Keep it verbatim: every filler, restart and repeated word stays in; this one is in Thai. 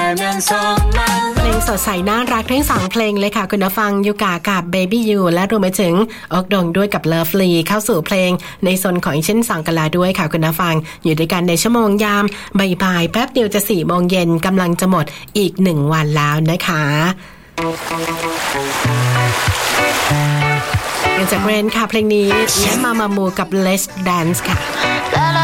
เพลงสดใสน่ารักทั้งสองเพลงเลยค่ะคุณผู้ฟังยูกากับ Baby You และรวมไปถึงอกดงด้วยกับ Lovely เข้าสู่เพลงในโซนของอีกเช่นสองกันลาด้วยค่ะคุณผู้ฟังอยู่ด้วยกันในชั่วโมงยามบ่ายๆแป๊บเดียวจะสี่โมงเย็นกำลังจะหมดอีกหนึ่งวันแล้วนะคะจากเรนค่ะเพลงนี้และมามามูกับ Let's Dance ค่ะ